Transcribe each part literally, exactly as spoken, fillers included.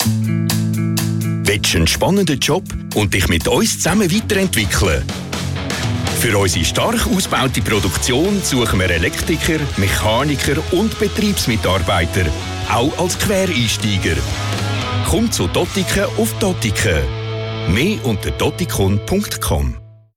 Willst du einen spannenden Job und dich mit uns zusammen weiterentwickeln? Für unsere stark ausgebaute Produktion suchen wir Elektriker, Mechaniker und Betriebsmitarbeiter, auch als Quereinsteiger. Komm zu Dottiken auf Dottiken. Mehr unter dottikon punkt com.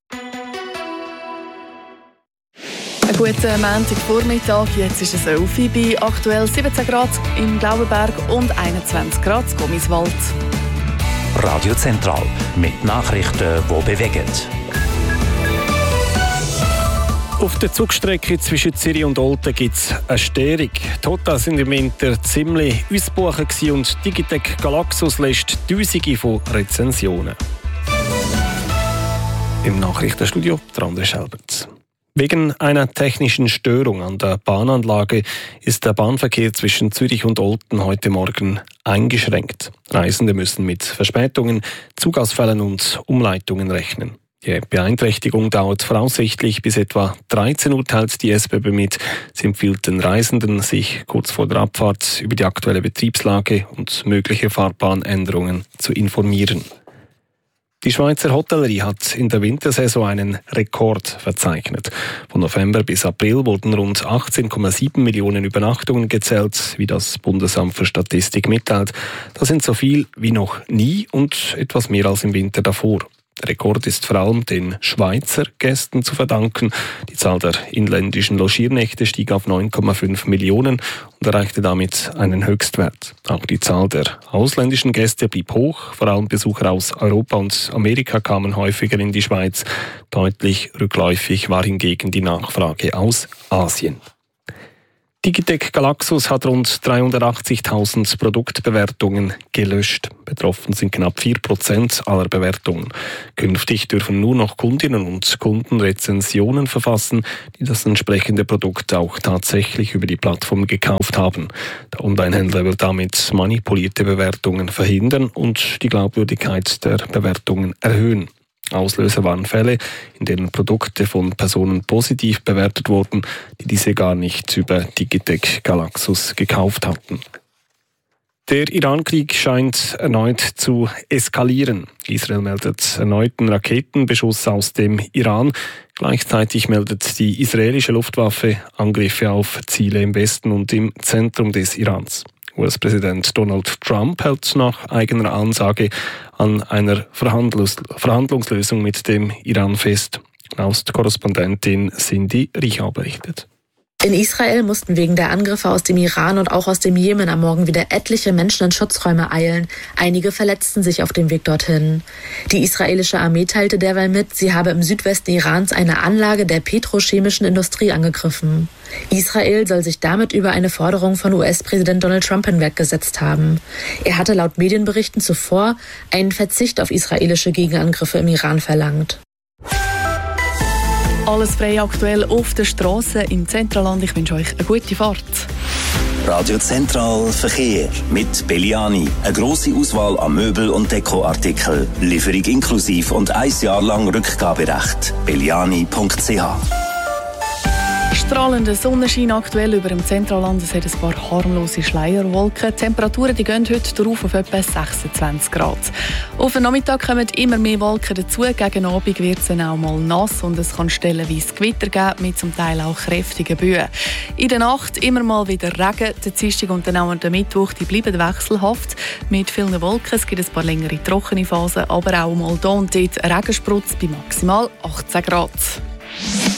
Einen guten Montagvormittag, jetzt ist es elf Uhr bei aktuell siebzehn Grad im Glaubenberg und einundzwanzig Grad in Gommiswald. Radio Zentral mit Nachrichten, die bewegen. Auf der Zugstrecke zwischen Zürich und Olten gibt es eine Störung. Die Hotels sind im Winter ziemlich ausgebucht und Digitec Galaxus lässt Tausende von Rezensionen. Im Nachrichtenstudio André Schelberts. Wegen einer technischen Störung an der Bahnanlage ist der Bahnverkehr zwischen Zürich und Olten heute Morgen eingeschränkt. Reisende müssen mit Verspätungen, Zugausfällen und Umleitungen rechnen. Die Beeinträchtigung dauert voraussichtlich bis etwa dreizehn Uhr, teilt die S B B mit. Sie empfiehlt den Reisenden, sich kurz vor der Abfahrt über die aktuelle Betriebslage und mögliche Fahrplanänderungen zu informieren. Die Schweizer Hotellerie hat in der Wintersaison einen Rekord verzeichnet. Von November bis April wurden rund achtzehn Komma sieben Millionen Übernachtungen gezählt, wie das Bundesamt für Statistik mitteilt. Das sind so viel wie noch nie und etwas mehr als im Winter davor. Der Rekord ist vor allem den Schweizer Gästen zu verdanken. Die Zahl der inländischen Logiernächte stieg auf neun Komma fünf Millionen und erreichte damit einen Höchstwert. Auch die Zahl der ausländischen Gäste blieb hoch. Vor allem Besucher aus Europa und Amerika kamen häufiger in die Schweiz. Deutlich rückläufig war hingegen die Nachfrage aus Asien. Digitec Galaxus hat rund dreihundertachtzigtausend Produktbewertungen gelöscht. Betroffen sind knapp vier Prozent aller Bewertungen. Künftig dürfen nur noch Kundinnen und Kunden Rezensionen verfassen, die das entsprechende Produkt auch tatsächlich über die Plattform gekauft haben. Der Onlinehändler will damit manipulierte Bewertungen verhindern und die Glaubwürdigkeit der Bewertungen erhöhen. Auslöser waren Fälle, in denen Produkte von Personen positiv bewertet wurden, die diese gar nicht über Digitec Galaxus gekauft hatten. Der Iran-Krieg scheint erneut zu eskalieren. Israel meldet erneuten Raketenbeschuss aus dem Iran. Gleichzeitig meldet die israelische Luftwaffe Angriffe auf Ziele im Westen und im Zentrum des Irans. U S-Präsident Donald Trump hält nach eigener Ansage an einer Verhandlungs- Verhandlungslösung mit dem Iran fest. Korrespondentin Cindy Richau berichtet. In Israel mussten wegen der Angriffe aus dem Iran und auch aus dem Jemen am Morgen wieder etliche Menschen in Schutzräume eilen. Einige verletzten sich auf dem Weg dorthin. Die israelische Armee teilte derweil mit, sie habe im Südwesten Irans eine Anlage der petrochemischen Industrie angegriffen. Israel soll sich damit über eine Forderung von U S-Präsident Donald Trump hinweggesetzt haben. Er hatte laut Medienberichten zuvor einen Verzicht auf israelische Gegenangriffe im Iran verlangt. Alles frei aktuell auf der Straße im Zentralland. Ich wünsche euch eine gute Fahrt. Radio Zentral Verkehr mit Belliani. Eine grosse Auswahl an Möbel- und Dekoartikeln. Lieferung inklusiv und ein Jahr lang Rückgaberecht. belliani punkt c h. Strahlender Sonnenschein aktuell über dem Zentralland. Es hat ein paar harmlose Schleierwolken. Die Temperaturen die gehen heute drauf auf etwa sechsundzwanzig Grad. Auf den Nachmittag kommen immer mehr Wolken dazu. Gegen Abend wird es dann auch mal nass und es kann stellenweise Gewitter geben, mit zum Teil auch kräftigen Böen. In der Nacht immer mal wieder Regen. Der Dienstag und dann auch der Mittwoch die bleiben wechselhaft mit vielen Wolken. Es gibt ein paar längere trockene Phasen, aber auch mal da und dort Regensprutz bei maximal achtzehn Grad.